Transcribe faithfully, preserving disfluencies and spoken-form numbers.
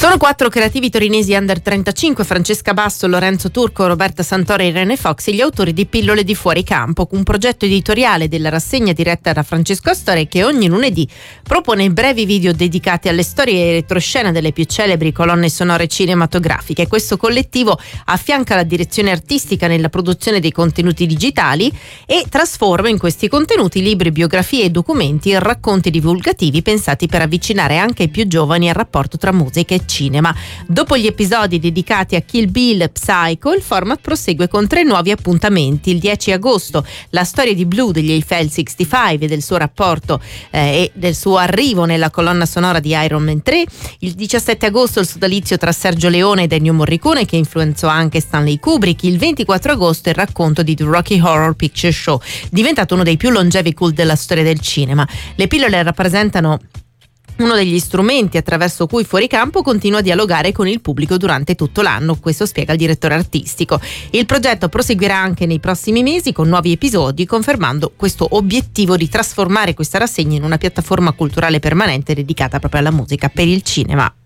Sono quattro creativi torinesi under trentacinque, Francesca Basso, Lorenzo Turco, Roberta Santoro e Irene Fox, gli autori di Pillole di Fuori Campo, un progetto editoriale della rassegna diretta da Francesco Astore che ogni lunedì propone brevi video dedicati alle storie e retroscena delle più celebri colonne sonore cinematografiche. Questo collettivo affianca la direzione artistica nella produzione dei contenuti digitali e trasforma in questi contenuti libri, biografie e documenti in racconti divulgativi pensati per avvicinare anche i più giovani al rapporto tra musica e cinema. Dopo gli episodi dedicati a Kill Bill e Psycho, il format prosegue con tre nuovi appuntamenti. Il dieci agosto la storia di Blue degli Eiffel sessantacinque e del suo rapporto eh, e del suo arrivo nella colonna sonora di Iron Man tre. Il diciassette agosto il sodalizio tra Sergio Leone ed Ennio Morricone che influenzò anche Stanley Kubrick. Il ventiquattro agosto il racconto di The Rocky Horror Picture Show, diventato uno dei più longevi cult della storia del cinema. Le pillole rappresentano uno degli strumenti attraverso cui Fuori Campo continua a dialogare con il pubblico durante tutto l'anno, questo spiega il direttore artistico. Il progetto proseguirà anche nei prossimi mesi con nuovi episodi, confermando questo obiettivo di trasformare questa rassegna in una piattaforma culturale permanente dedicata proprio alla musica per il cinema.